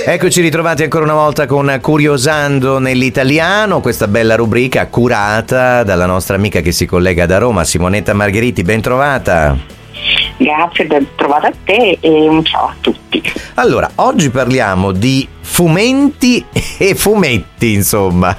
Eccoci ritrovati ancora una volta con Curiosando nell'italiano, questa bella rubrica curata dalla nostra amica che si collega da Roma, Simonetta Margheriti, ben trovata. Grazie, ben trovata a te e un ciao a tutti. Allora, oggi parliamo di fumenti e fumetti, insomma.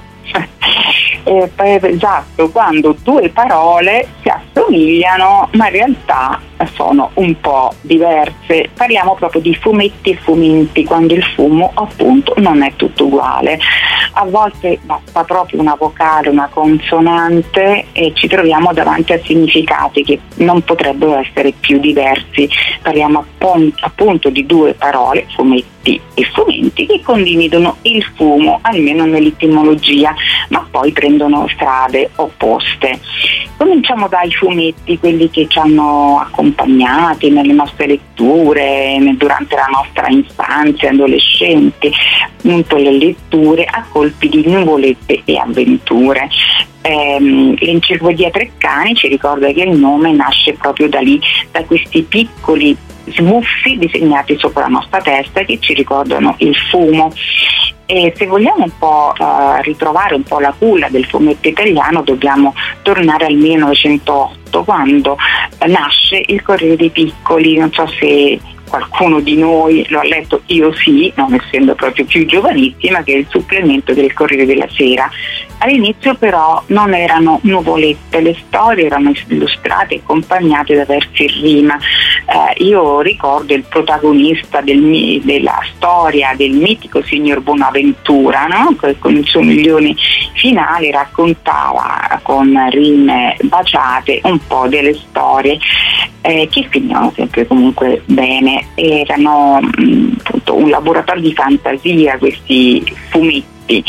Esatto, quando due parole si assomigliano ma in realtà sono un po' diverse. Parliamo proprio di fumetti e fumenti, quando il fumo appunto non è tutto uguale. A volte basta proprio una vocale, una consonante e ci troviamo davanti a significati che non potrebbero essere più diversi. Parliamo appunto di due parole, fumetti e fumenti, che condividono il fumo, almeno nell'etimologia, ma poi prendono strade opposte. Cominciamo dai fumetti, quelli che ci hanno accompagnati nelle nostre letture, durante la nostra infanzia, adolescente, appunto le letture a colpi di nuvolette e avventure. L'enciclopedia Treccani ci ricorda che il nome nasce proprio da lì, da questi piccoli sbuffi disegnati sopra la nostra testa che ci ricordano il fumo. E se vogliamo un po' ritrovare un po' la culla del fumetto italiano, dobbiamo tornare al 1908, quando nasce il Corriere dei Piccoli. Non so se qualcuno di noi lo ha letto, io sì, non essendo proprio più giovanissima, che è il supplemento del Corriere della Sera. All'inizio però non erano nuvolette, le storie erano illustrate e accompagnate da versi in rima. Io ricordo il protagonista della storia del mitico signor Bonaventura, no? Con il suo milione finale raccontava con rime baciate un po' delle storie che finivano sempre comunque bene. Erano appunto un laboratorio di fantasia questi fumetti.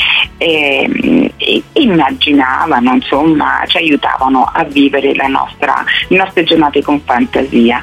E immaginavano, insomma, ci aiutavano a vivere le nostre giornate con fantasia,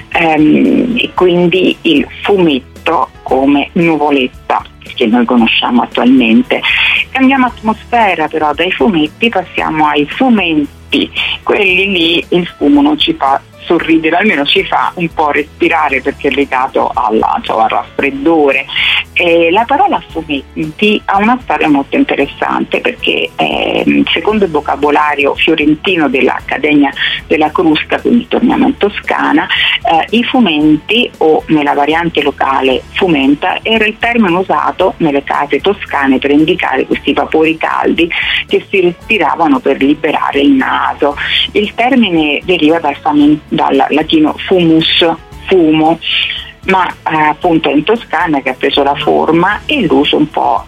e quindi il fumetto come nuvoletta che noi conosciamo attualmente. Cambiamo atmosfera però, dai fumetti passiamo ai fumenti. Quelli lì il fumo non ci fa sorridere, almeno ci fa un po' respirare, perché è legato al raffreddore. La parola fumetti ha una storia molto interessante, perché secondo il vocabolario fiorentino dell'Accademia della Crusca, quindi torniamo in Toscana, i fumenti, o nella variante locale fumenta, era il termine usato nelle case toscane per indicare questi vapori caldi che si respiravano per liberare il naso. Il termine deriva dal latino fumus, fumo, ma appunto in Toscana che ha preso la forma e l'uso un po'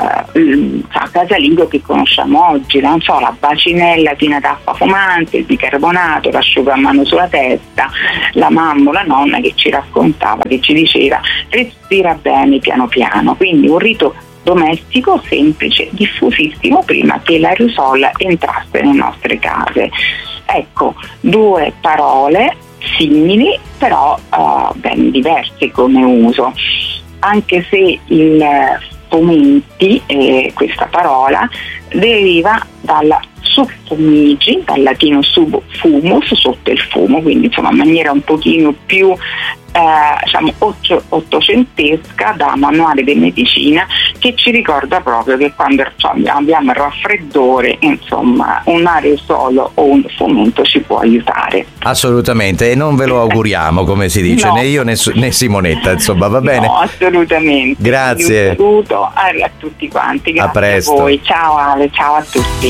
casalingo che conosciamo oggi, non so, la bacinella piena d'acqua fumante, il bicarbonato, l'asciugamano sulla testa, la mamma o la nonna che ci raccontava, che ci diceva respira bene piano piano. Quindi un rito domestico semplice, diffusissimo prima che l'aerosol entrasse nelle nostre case. Ecco, due parole simili però ben diverse come uso, anche se il fumenti, questa parola, deriva dalla subfumigi, dal latino sub fumus, sotto il fumo, quindi insomma in maniera un pochino più ottocentesca, da manuale di medicina, che ci ricorda proprio che quando abbiamo il raffreddore, insomma, un aerosolo o un fumento ci può aiutare. Assolutamente, e non ve lo auguriamo, come si dice, no. Né io né Simonetta, insomma, va bene? No, assolutamente. Grazie. Un saluto a tutti quanti, grazie a presto. A voi, ciao Ale, ciao a tutti.